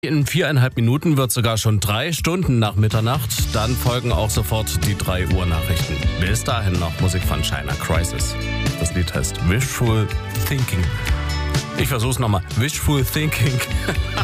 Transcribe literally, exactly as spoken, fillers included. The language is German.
In viereinhalb Minuten wird sogar schon drei Stunden nach Mitternacht. Dann folgen auch sofort die drei Uhr Nachrichten. Bis dahin noch Musik von China Crisis. Das Lied heißt Wishful Thinking. Ich versuch's nochmal. Wishful Thinking.